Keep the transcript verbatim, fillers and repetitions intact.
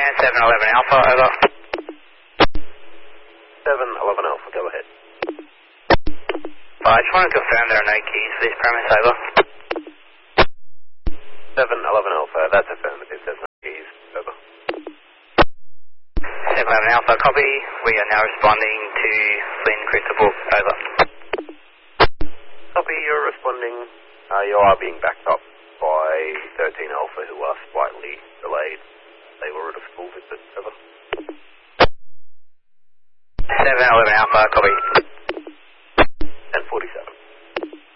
And seven eleven Alpha, over. seven eleven Alpha, go ahead. I just want to confirm there are no keys for this premise, over. seven eleven Alpha, that's affirmative, there's no keys, over. seven eleven Alpha, copy. We are now responding to Lynn Crystal Brook, over. Copy, you're responding. Uh, you are being backed up by thirteen Alpha, who are slightly delayed. They were at a school visit, over. seven eleven Alpha, copy.